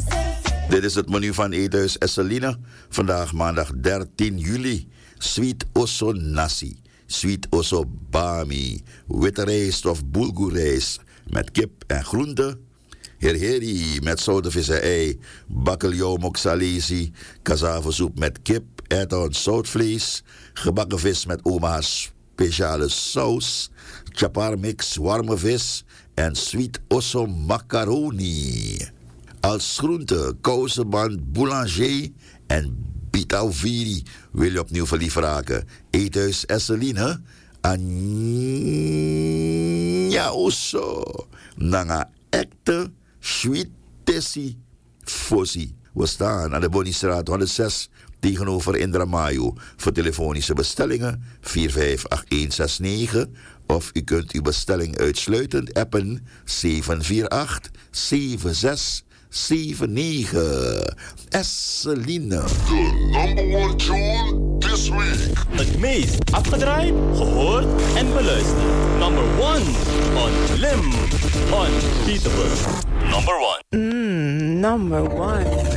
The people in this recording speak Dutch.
Dit is het menu van Eethuis Esseline. Vandaag maandag 13 juli. Sweet osso nasi. Sweet osso bami. Witte rijst of bulgurrijst met kip en groenten. Herheri met zoute vis en ei. Bakkeljauw moksalesi. Cassavosoep met kip, erwten, zoutvlees. Gebakken vis met oma's speciale saus. Chaparmix, warme vis. En sweet osso macaroni. Als groente, kousenband, boulanger en bitauviri. Wil je opnieuw verliefd raken? Eethuis Esseline. Anja osso. Nanga ekte, sweet tessie, fossi. We staan aan de Bonistraat 106 tegenover Indramayo. Voor telefonische bestellingen 458169. Of u kunt uw bestelling uitsluitend appen 748 76 79. Esseline. The number one tune this week. Het meest afgedraaid, gehoord en beluisterd. Number one on Lim. Unbeatable. Number one. Number one.